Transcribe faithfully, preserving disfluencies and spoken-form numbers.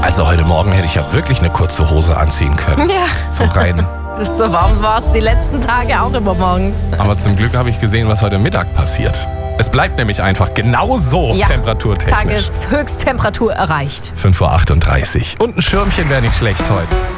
Also heute Morgen hätte ich ja wirklich eine kurze Hose anziehen können. Ja. So rein. So warm war es die letzten Tage auch immer morgens. Aber zum Glück habe ich gesehen, was heute Mittag passiert. Es bleibt nämlich einfach genau so Ja, temperaturtechnisch. Tageshöchsttemperatur erreicht. fünf Uhr achtunddreißig. Und ein Schirmchen wäre nicht schlecht heute.